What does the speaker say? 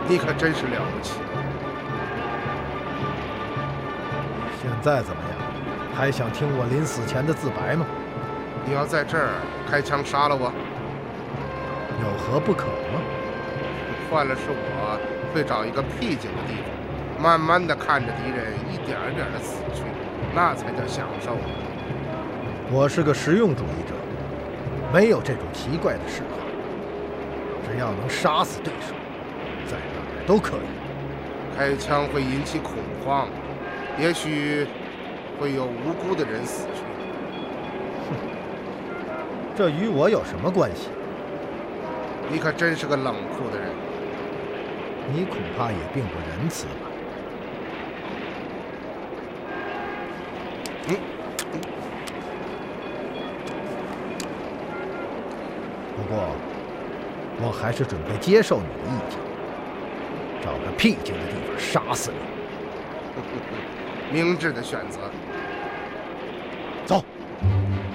你可真是了不起。 现在怎么样？还想听我临死前的自白吗？ 你要在这儿开枪杀了我， 有何不可吗？ 换了是我，会找一个僻静的地方，慢慢的看着敌人一点一点的死去，那才叫享受。 我是个实用主义者，没有这种奇怪的嗜好。只要能杀死对手，在哪儿都可以。 开枪会引起恐慌，也许会有无辜的人死去。 这与我有什么关系？ 你可真是个冷酷的人。 你恐怕也并不仁慈吧？不过，我还是准备接受你的意见，找个僻静的地方杀死你。 明智的选择。 走。